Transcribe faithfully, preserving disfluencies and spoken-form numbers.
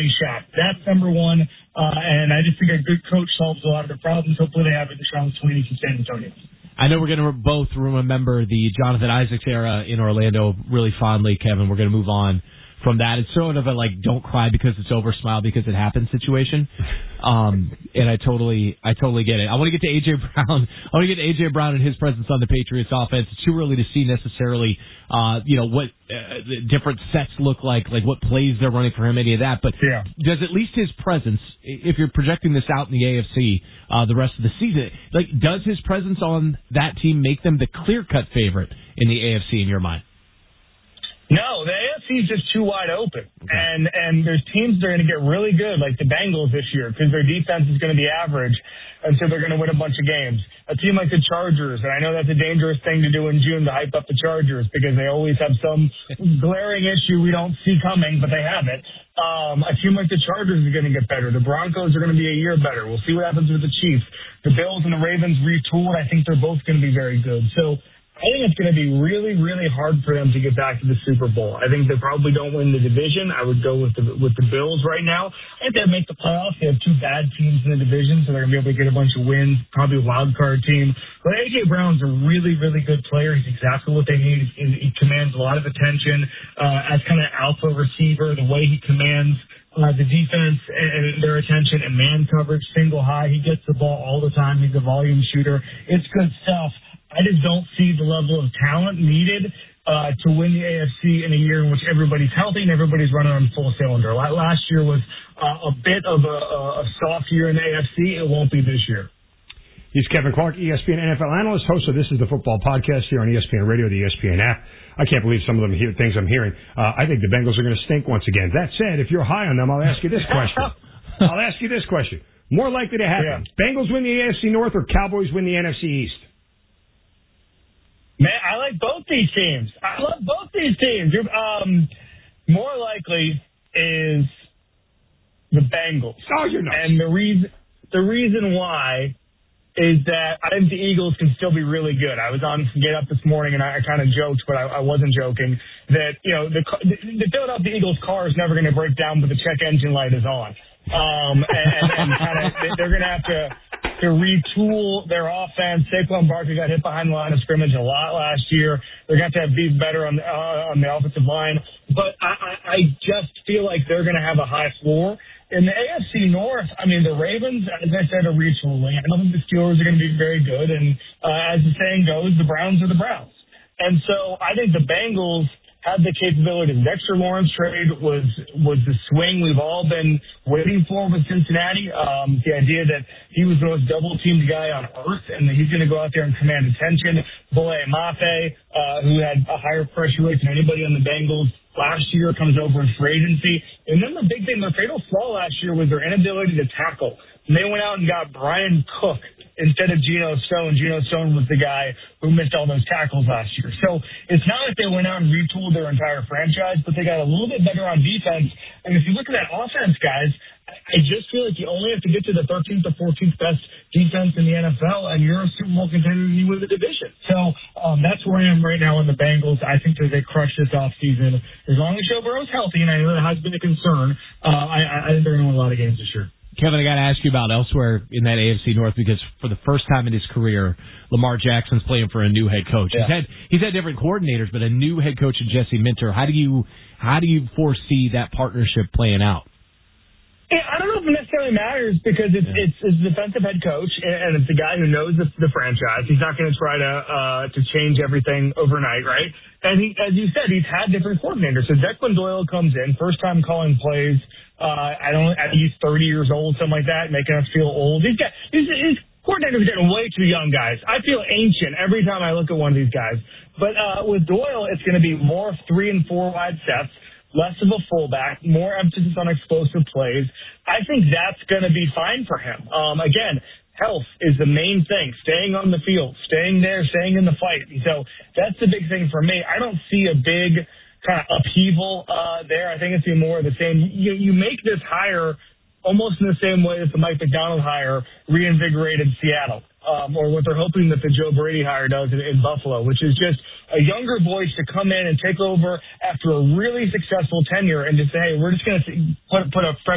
Matty Schack. That's number one. Uh, and I just think a good coach solves a lot of the problems. Hopefully they have it to Sean Sweeney from San Antonio. I know we're going to both remember the Jonathan Isaacs era in Orlando really fondly, Kevin. We're going to move on from that. It's sort of a, like, don't cry because it's over, smile because it happened situation. Um, and I totally, I totally get it. I want to get to A J Brown. I want to get to A J Brown and his presence on the Patriots offense. It's too early to see necessarily, uh, you know, what uh, the different sets look like, like what plays they're running for him, any of that. But yeah. does at least his presence, if you're projecting this out in the A F C, uh, the rest of the season, like, does his presence on that team make them the clear-cut favorite in the A F C in your mind? No, the A F C is just too wide open. Okay. And and there's teams that are going to get really good, like the Bengals this year, because their defense is going to be average, and so they're going to win a bunch of games. A team like the Chargers, and I know that's a dangerous thing to do in June to hype up the Chargers because they always have some glaring issue we don't see coming, but they have it. Um, a team like the Chargers is going to get better. The Broncos are going to be a year better. We'll see what happens with the Chiefs. The Bills and the Ravens retooled. I think they're both going to be very good. So I think it's going to be really, really hard for them to get back to the Super Bowl. I think they probably don't win the division. I would go with the with the Bills right now. I think they'll make the playoffs. They have two bad teams in the division, so they're going to be able to get a bunch of wins, probably a wild card team. But A J Brown's a really, really good player. He's exactly what they need. He, he commands a lot of attention uh, as kind of alpha receiver, the way he commands Uh, the defense and their attention and man coverage, single high. He gets the ball all the time. He's a volume shooter. It's good stuff. I just don't see the level of talent needed uh, to win the A F C in a year in which everybody's healthy and everybody's running on full cylinder. Last year was uh, a bit of a, a soft year in the A F C. It won't be this year. He's Kevin Clark, E S P N N F L analyst, host of This is the Football Podcast here on E S P N Radio, the E S P N app. I can't believe some of the things I'm hearing. Uh, I think the Bengals are going to stink once again. That said, if you're high on them, I'll ask you this question. I'll ask you this question. More likely to happen, yeah. Bengals win the A F C North or Cowboys win the N F C East? Man, I like both these teams. I love both these teams. Um, more likely is the Bengals. Oh, you're nuts. And the reason, the reason why is that I think the Eagles can still be really good. I was on Get Up this morning, and I, I kind of joked, but I, I wasn't joking, that, you know, the, the, the Philadelphia Eagles car is never going to break down, but the check engine light is on. Um, and, and, and kind of they're going to have to to retool their offense. Saquon Barkley got hit behind the line of scrimmage a lot last year. They're going to have to be better on, uh, on the offensive line. But I, I, I just feel like they're going to have a high floor. In the A F C North, I mean, the Ravens, as I said, are retooling. I don't think the Steelers are going to be very good. And uh, as the saying goes, the Browns are the Browns. And so I think the Bengals have the capability. The Dexter Lawrence trade was was the swing we've all been waiting for with Cincinnati. Um, the idea that he was the most double-teamed guy on earth and that he's going to go out there and command attention. Bole Mafe, uh, who had a higher pressure rate than anybody on the Bengals last year, comes over in free agency. And then the big thing, their fatal flaw last year was their inability to tackle. And they went out and got Brian Cook instead of Geno Stone. Geno Stone was the guy who missed all those tackles last year. So it's not like they went out and retooled their entire franchise, but they got a little bit better on defense. And if you look at that offense, guys, I just feel like you only have to get to the thirteenth or fourteenth best defense in the N F L, and you're a Super Bowl contender and you win the division. So um, that's where I am right now in the Bengals. I think that they crush this offseason. As long as Joe Burrow's healthy, and I know that has been a concern, uh, I, I think they're going to win a lot of games this year. Kevin, I got to ask you about elsewhere in that A F C North because for the first time in his career, Lamar Jackson's playing for a new head coach. Yeah. He's had he's had different coordinators, but a new head coach in Jesse Minter. How do you how do you foresee that partnership playing out? I don't know if it necessarily matters because it's yeah. it's, it's a defensive head coach and it's a guy who knows the, the franchise. He's not going to try to uh, to change everything overnight, right? And he, as you said, he's had different coordinators. So Declan Doyle comes in, first time calling plays. Uh, I don't. He's thirty years old, something like that, making us feel old. These guys, these, these coordinators are getting way too young, guys. I feel ancient every time I look at one of these guys. But uh, with Doyle, it's going to be more three and four wide sets. Less of a fullback, more emphasis on explosive plays. I think that's going to be fine for him. Um, again, health is the main thing. Staying on the field, staying there, staying in the fight. So that's the big thing for me. I don't see a big kind of upheaval uh, there. I think it's be more of the same. You, you make this hire almost in the same way as the Mike McDonald hire reinvigorated Seattle. Um, or what they're hoping that the Joe Brady hire does in, in Buffalo, which is just a younger voice to come in and take over after a really successful tenure and just say, hey, we're just going to put, put a fresh